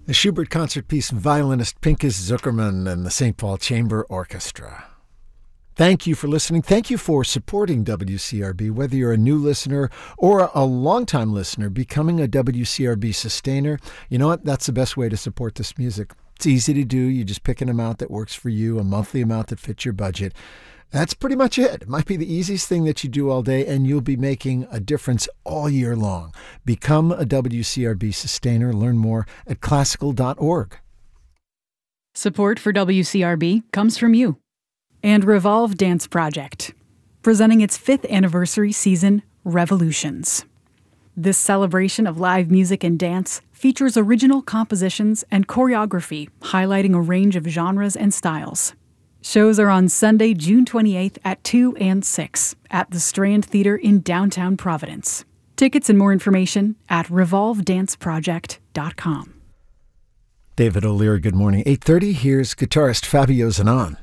The Schubert concert piece violinist Pinchas Zuckerman and the St. Paul Chamber Orchestra. Thank you for listening. Thank you for supporting WCRB, whether you're a new listener or a longtime listener, becoming a WCRB sustainer. You know what? That's the best way to support this music. It's easy to do. You just pick an amount that works for you, a monthly amount that fits your budget. That's pretty much it. It might be the easiest thing that you do all day, and you'll be making a difference all year long. Become a WCRB sustainer. Learn more at classical.org. Support for WCRB comes from you. And Revolve Dance Project, presenting its 5th anniversary season, Revolutions. This celebration of live music and dance features original compositions and choreography highlighting a range of genres and styles. Shows are on Sunday, June 28th at 2 and 6 at the Strand Theater in downtown Providence. Tickets and more information at revolvedanceproject.com. David O'Leary, good morning. 8:30, here's guitarist Fabio Zanon.